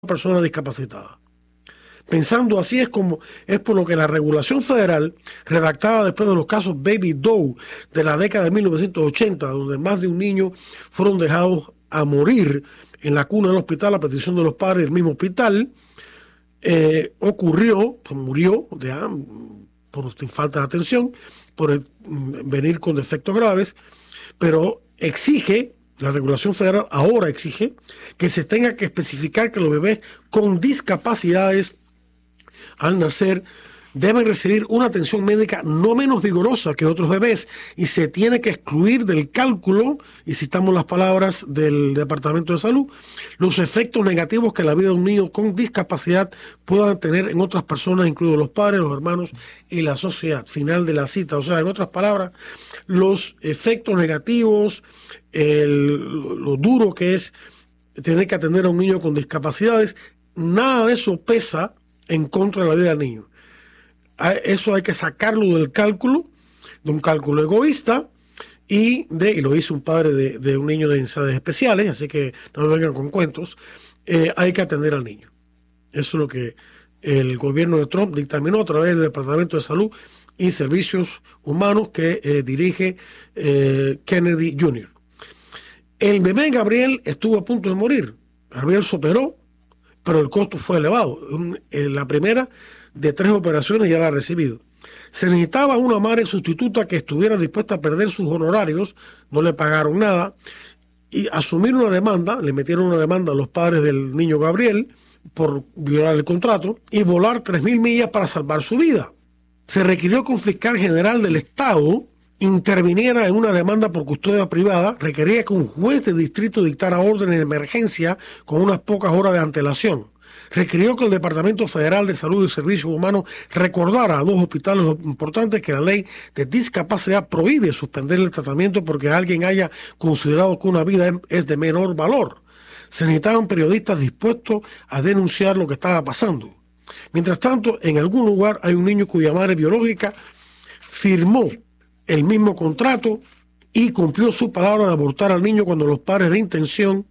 persona discapacitada. Pensando así es por lo que la regulación federal, redactada después de los casos Baby Doe de la década de 1980, donde más de un niño fueron dejados a morir en la cuna del hospital a petición de los padres del mismo hospital, murió por falta de atención, por venir con defectos graves, pero la regulación federal ahora exige que se tenga que especificar que los bebés con discapacidades al nacer deben recibir una atención médica no menos vigorosa que otros bebés y se tiene que excluir del cálculo, y citamos las palabras del Departamento de Salud, los efectos negativos que la vida de un niño con discapacidad puedan tener en otras personas, incluidos los padres, los hermanos y la sociedad. Final de la cita. O sea, en otras palabras, los efectos negativos, lo duro que es tener que atender a un niño con discapacidades, nada de eso pesa en contra de la vida del niño. Eso hay que sacarlo del cálculo, de un cálculo egoísta, y lo hizo un padre de un niño de necesidades especiales, así que no me vengan con cuentos. Hay que atender al niño. Eso es lo que el gobierno de Trump dictaminó a través del Departamento de Salud y Servicios Humanos que dirige Kennedy Jr. El bebé Gabriel estuvo a punto de morir. Gabriel se operó, pero el costo fue elevado. La primera de 3 operaciones ya la ha recibido. Se necesitaba una madre sustituta que estuviera dispuesta a perder sus honorarios, no le pagaron nada, y asumir una demanda, le metieron una demanda a los padres del niño Gabriel por violar el contrato, y volar 3.000 millas para salvar su vida. Se requirió que un fiscal general del estado interviniera en una demanda por custodia privada, requería que un juez de distrito dictara órdenes de emergencia con unas pocas horas de antelación. Requirió que el Departamento Federal de Salud y Servicios Humanos recordara a 2 hospitales importantes que la ley de discapacidad prohíbe suspender el tratamiento porque alguien haya considerado que una vida es de menor valor. Se necesitaban periodistas dispuestos a denunciar lo que estaba pasando. Mientras tanto, en algún lugar hay un niño cuya madre biológica firmó el mismo contrato y cumplió su palabra de abortar al niño cuando los padres de intención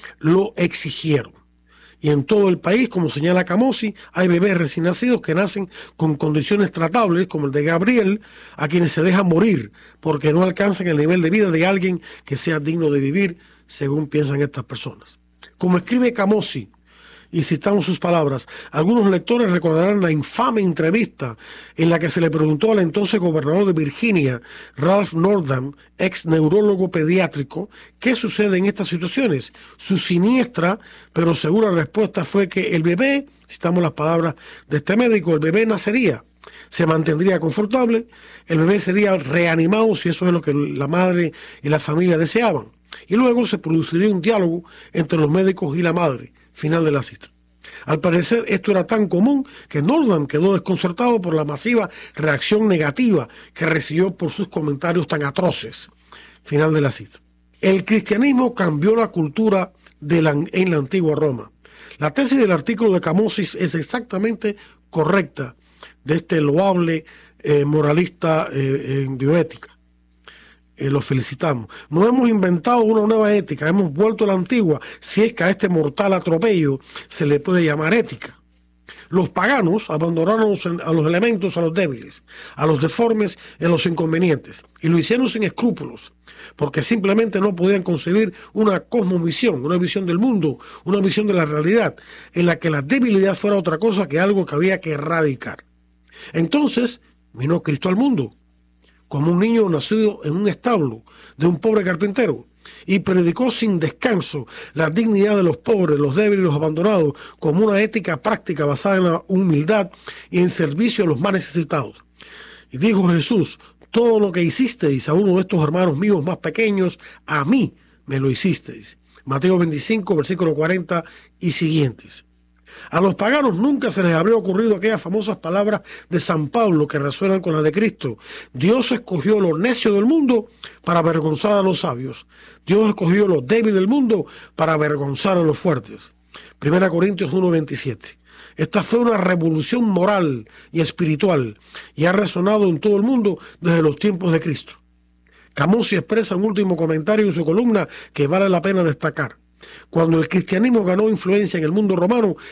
lo exigieron. Y en todo el país, como señala Camossi, hay bebés recién nacidos que nacen con condiciones tratables, como el de Gabriel, a quienes se dejan morir porque no alcanzan el nivel de vida de alguien que sea digno de vivir, según piensan estas personas. Como escribe Camossi, y citamos sus palabras, algunos lectores recordarán la infame entrevista en la que se le preguntó al entonces gobernador de Virginia, Ralph Northam, ex neurólogo pediátrico, ¿qué sucede en estas situaciones? Su siniestra pero segura respuesta fue que el bebé, citamos las palabras de este médico, el bebé nacería, se mantendría confortable, el bebé sería reanimado si eso es lo que la madre y la familia deseaban, y luego se produciría un diálogo entre los médicos y la madre. Final de la cita. Al parecer esto era tan común que Northam quedó desconcertado por la masiva reacción negativa que recibió por sus comentarios tan atroces. Final de la cita. El cristianismo cambió la cultura en la antigua Roma. La tesis del artículo de Camossi es exactamente correcta de este loable moralista en bioética. Los felicitamos. No hemos inventado una nueva ética, hemos vuelto a la antigua, si es que a este mortal atropello se le puede llamar ética. Los paganos abandonaron a los elementos, a los débiles, a los deformes y a los inconvenientes, y lo hicieron sin escrúpulos, porque simplemente no podían concebir una cosmovisión, una visión del mundo, una visión de la realidad, en la que la debilidad fuera otra cosa que algo que había que erradicar. Entonces vino Cristo al mundo, como un niño nacido en un establo de un pobre carpintero, y predicó sin descanso la dignidad de los pobres, los débiles y los abandonados, como una ética práctica basada en la humildad y en servicio a los más necesitados. Y dijo Jesús, todo lo que hicisteis a uno de estos hermanos míos más pequeños, a mí me lo hicisteis. Mateo 25, versículo 40 y siguientes. A los paganos nunca se les habría ocurrido aquellas famosas palabras de San Pablo que resuenan con las de Cristo. Dios escogió lo necio del mundo para avergonzar a los sabios. Dios escogió lo débil del mundo para avergonzar a los fuertes. 1 Corintios 1:27. Esta fue una revolución moral y espiritual y ha resonado en todo el mundo desde los tiempos de Cristo. Camossi expresa un último comentario en su columna que vale la pena destacar. Cuando el cristianismo ganó influencia en el mundo romano,